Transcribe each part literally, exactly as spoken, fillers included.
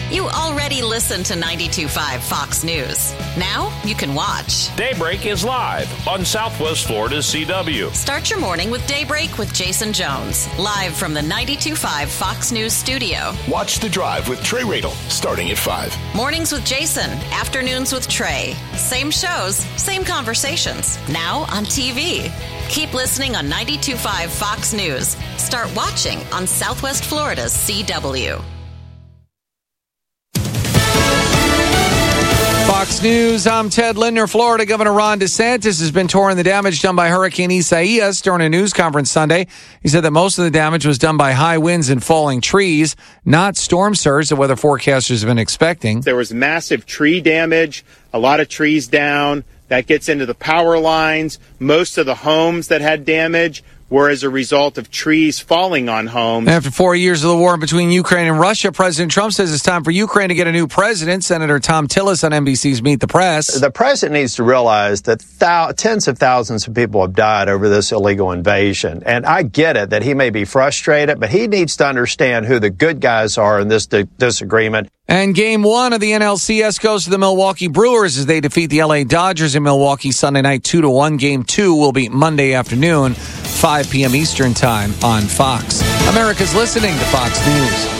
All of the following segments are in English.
You already listen to ninety-two point five Fox News. Now you can watch. Daybreak is live on Southwest Florida's C W. Start your morning with Daybreak with Jason Jones, live from the ninety-two point five Fox News studio. Watch The Drive with Trey Radel, starting at five. Mornings with Jason, afternoons with Trey. Same shows, same conversations. Now on T V. Keep listening on ninety-two point five Fox News. Start watching on Southwest Florida's C W. Fox News, I'm Ted Lindner. Florida Governor Ron DeSantis has been touring the damage done by Hurricane Isaias during a news conference Sunday. He said that most of the damage was done by high winds and falling trees, not storm surge that weather forecasters have been expecting. There was massive tree damage, a lot of trees down. That gets into the power lines. Most of the homes that had damage were as a result of trees falling on homes. After four years of the war between Ukraine and Russia, President Trump says it's time for Ukraine to get a new president. Senator Tom Tillis on N B C's Meet the Press. The president needs to realize that thou- tens of thousands of people have died over this illegal invasion. And I get it that he may be frustrated, but he needs to understand who the good guys are in this di- disagreement. And game one of the N L C S goes to the Milwaukee Brewers as they defeat the L A Dodgers in Milwaukee Sunday night two to one. Game two will be Monday afternoon, five p.m. Eastern Time on Fox. America's listening to Fox News.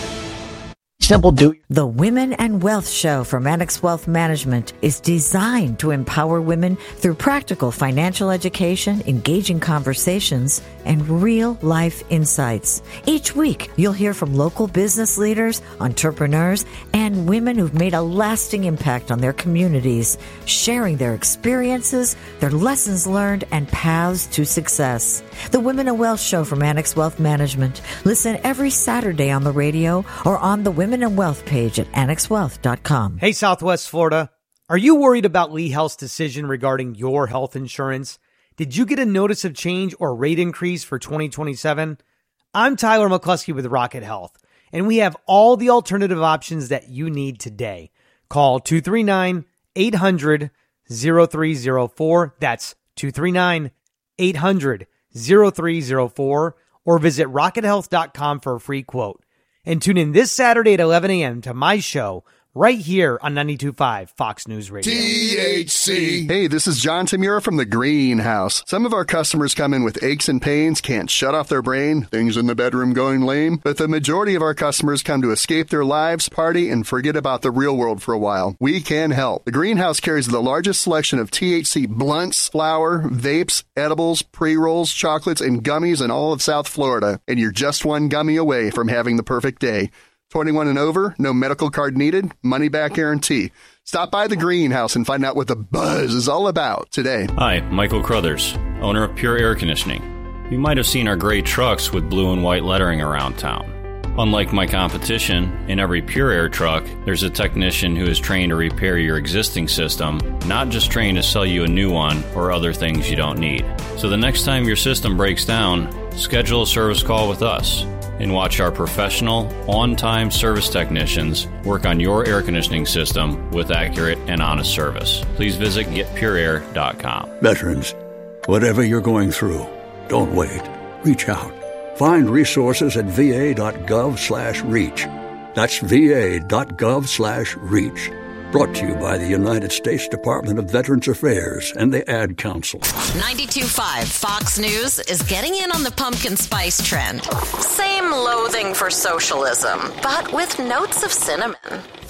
Simple do. The Women and Wealth Show from Annex Wealth Management is designed to empower women through practical financial education, engaging conversations, and real-life insights. Each week, you'll hear from local business leaders, entrepreneurs, and women who've made a lasting impact on their communities, sharing their experiences, their lessons learned, and paths to success. The Women and Wealth Show from Annex Wealth Management. Listen every Saturday on the radio or on the Women and Wealth page at annex wealth dot com. Hey, Southwest Florida. Are you worried about Lee Health's decision regarding your health insurance? Did you get a notice of change or rate increase for twenty twenty-seven? I'm Tyler McCluskey with Rocket Health, and we have all the alternative options that you need today. Call two three nine, eight hundred, oh three oh four. That's two three nine, eight hundred, oh three oh four, or visit rocket health dot com for a free quote. And tune in this Saturday at eleven a.m. to my show right here on ninety-two point five Fox News Radio. T H C. Hey, this is John Tamura from the Greenhouse. Some of our customers come in with aches and pains, can't shut off their brain, things in the bedroom going lame, but the majority of our customers come to escape their lives, party, and forget about the real world for a while. We can help. The Greenhouse carries the largest selection of T H C blunts, flour, vapes, edibles, pre-rolls, chocolates, and gummies in all of South Florida, and you're just one gummy away from having the perfect day. twenty-one and over, no medical card needed, money back guarantee. Stop by the Greenhouse and find out what the buzz is all about today. Hi, Michael Crothers, owner of Pure Air Conditioning. You might have seen our gray trucks with blue and white lettering around town. Unlike my competition, in every Pure Air truck, there's a technician who is trained to repair your existing system, not just trained to sell you a new one or other things you don't need. So the next time your system breaks down, schedule a service call with us and watch our professional, on-time service technicians work on your air conditioning system with accurate and honest service. Please visit get pure air dot com. Veterans, whatever you're going through, don't wait. Reach out. Find resources at va.gov slash reach. That's va.gov slash reach. Brought to you by the United States Department of Veterans Affairs and the Ad Council. ninety-two point five Fox News is getting in on the pumpkin spice trend. Same loathing for socialism, but with notes of cinnamon.